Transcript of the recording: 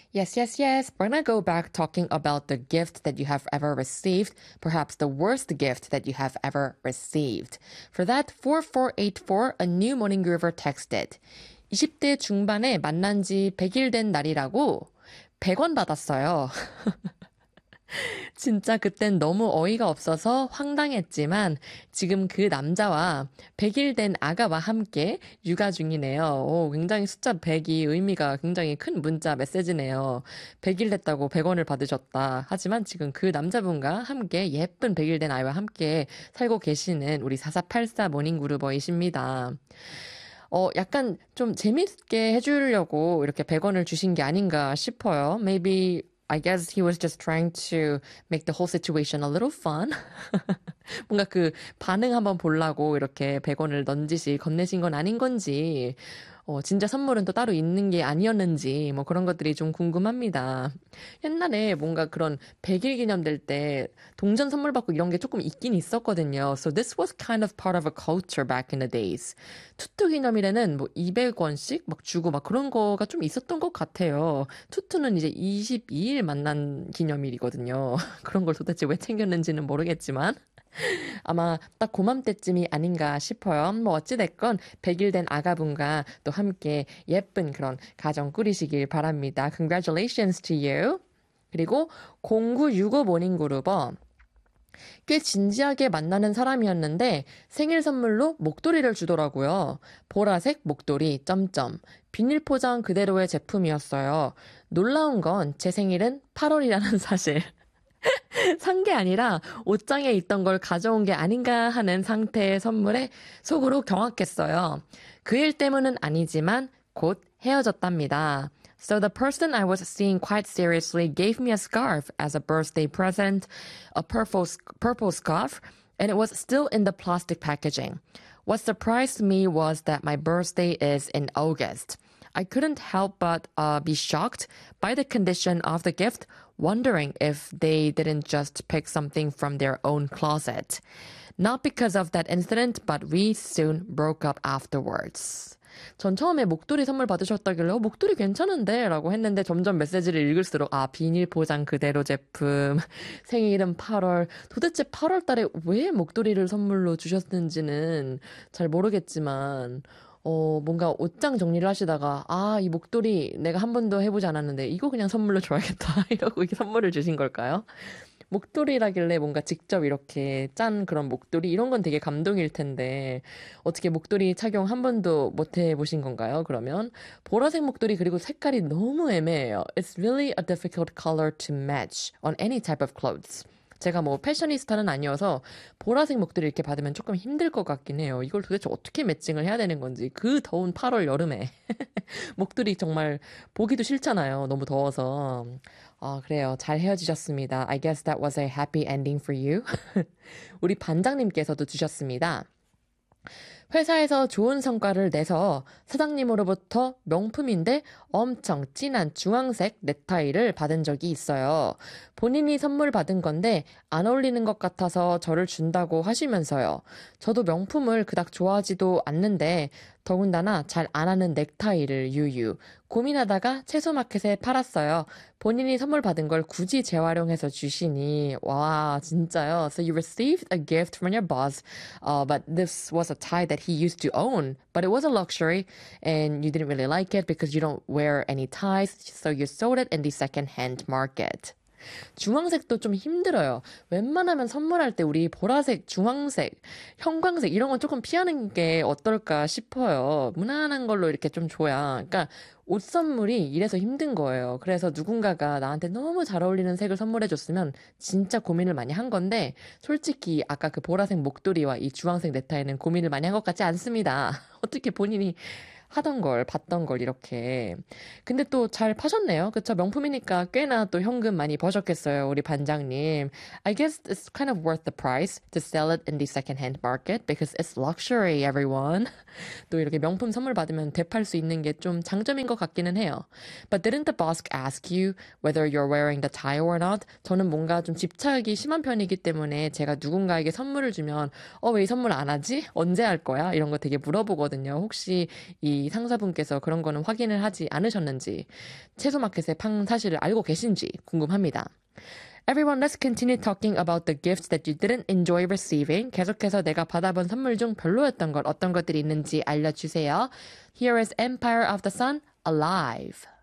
Yes, yes, yes. We're gonna go back talking about the gift that you have ever received, perhaps the worst gift that you have ever received. For that, 4484, a new morning groover texted. 20대 중반에 만난 지 100일 된 날이라고 100원 받았어요. 진짜 그땐 너무 어이가 없어서 황당했지만 지금 그 남자와 100일 된 아가와 함께 육아 중이네요. 오, 굉장히 숫자 100이 의미가 굉장히 큰 문자 메시지네요. 100일 됐다고 100원을 받으셨다. 하지만 지금 그 남자분과 함께 예쁜 100일 된 아이와 함께 살고 계시는 우리 4484 모닝그루버이십니다. 약간 좀 재밌게 해주려고 이렇게 100원을 주신 게 아닌가 싶어요. Maybe I guess he was just trying to make the whole situation a little fun. 뭔가 그 반응 한번 보려고 이렇게 100원을 넌지시 건네신 건 아닌 건지, 진짜 선물은 또 따로 있는 게 아니었는지, 뭐 그런 것들이 좀 궁금합니다. 옛날에 뭔가 그런 100일 기념될 때 동전 선물 받고 이런 게 조금 있긴 있었거든요. So this was kind of part of a culture back in the days. 투투 기념일에는 뭐 200원씩 막 주고 막 그런 거가 좀 있었던 것 같아요. 투투는 이제 22일 만난 기념일이거든요. 그런 걸 도대체 왜 챙겼는지는 모르겠지만. 아마 딱 그맘때쯤이 아닌가 싶어요. 뭐 어찌됐건 100일 된 아가분과 또 함께 예쁜 그런 가정 꾸리시길 바랍니다. Congratulations to you. 그리고 0965 모닝그룹어. 꽤 진지하게 만나는 사람이었는데 생일 선물로 목도리를 주더라고요. 보라색 목도리, 점점. 비닐 포장 그대로의 제품이었어요. 놀라운 건 제 생일은 8월이라는 사실. 산 게 아니라 옷장에 있던 걸 가져온 게 아닌가 하는 상태의 선물에 속으로 경악했어요. 그 일 때문은 아니지만 곧 헤어졌답니다. So the person I was seeing quite seriously gave me a scarf as a birthday present, a purple scarf, and it was still in the plastic packaging. What surprised me was that my birthday is in August. I couldn't help but be shocked by the condition of the gift, wondering if they didn't just pick something from their own closet. Not because of that incident, but we soon broke up afterwards. 전 처음에 목도리 선물 받으셨다길래 목도리 괜찮은데? 라고 했는데 점점 메시지를 읽을수록 비닐 포장 그대로 제품, 생일은 8월. 도대체 8월 달에 왜 목도리를 선물로 주셨는지는 잘 모르겠지만 뭔가 옷장 정리를 하시다가 이 목도리 내가 한 번도 해보지 않았는데 이거 그냥 선물로 줘야겠다 이러고 이게 선물을 주신 걸까요? 목도리라길래 뭔가 직접 이렇게 짠 그런 목도리 이런 건 되게 감동일 텐데 어떻게 목도리 착용 한 번도 못 해보신 건가요? 그러면 보라색 목도리 그리고 색깔이 너무 애매해요. It's really a difficult color to match on any type of clothes. 제가 뭐 패셔니스타는 아니어서 보라색 목도리 이렇게 받으면 조금 힘들 것 같긴 해요. 이걸 도대체 어떻게 매칭을 해야 되는 건지. 그 더운 8월 여름에. 목도리 정말 보기도 싫잖아요. 너무 더워서. 그래요. 잘 헤어지셨습니다. I guess that was a happy ending for you. 우리 반장님께서도 주셨습니다. 회사에서 좋은 성과를 내서 사장님으로부터 명품인데 엄청 진한 주황색 넥타이를 받은 적이 있어요. 본인이 선물 받은 건데 안 어울리는 것 같아서 저를 준다고 하시면서요. 저도 명품을 그닥 좋아하지도 않는데 더군다나 잘 안 하는 넥타이를 유유. 고민하다가 채소마켓에 팔았어요. 본인이 선물 받은 걸 굳이 재활용해서 주시니 와 진짜요. So you received a gift from your boss, but this was a tie that he used to own, but it was a luxury and you didn't really like it because you don't wear any ties, so you sold it in the second-hand market. 주황색도 좀 힘들어요. 웬만하면 선물할 때 우리 보라색, 주황색, 형광색 이런 건 조금 피하는 게 어떨까 싶어요. 무난한 걸로 이렇게 좀 줘야. 그러니까 옷 선물이 이래서 힘든 거예요. 그래서 누군가가 나한테 너무 잘 어울리는 색을 선물해줬으면 진짜 고민을 많이 한 건데 솔직히 아까 그 보라색 목도리와 이 주황색 넥타이는 고민을 많이 한 것 같지 않습니다. 어떻게 본인이 하던 걸, 봤던 걸 이렇게. 근데 또 잘 파셨네요. 그쵸? 명품이니까 꽤나 또 현금 많이 버셨겠어요. 우리 반장님. I guess it's kind of worth the price to sell it in the second-hand market because it's luxury, everyone. 또 이렇게 명품 선물 받으면 되팔 수 있는 게 좀 장점인 것 같기는 해요. But didn't the boss ask you whether you're wearing the tie or not? 저는 뭔가 좀 집착이 심한 편이기 때문에 제가 누군가에게 선물을 주면 왜 이 선물 안 하지? 언제 할 거야? 이런 거 되게 물어보거든요. 혹시 이 이 상사분께서 그런 거는 확인을 하지 않으셨는지, 채소마켓의 판 사실을 알고 계신지 궁금합니다. Everyone, let's continue talking about the gifts that you didn't enjoy receiving. 계속해서 내가 받아본 선물 중 별로였던 것, 어떤 것들이 있는지 알려주세요. Here is Empire of the Sun, Alive.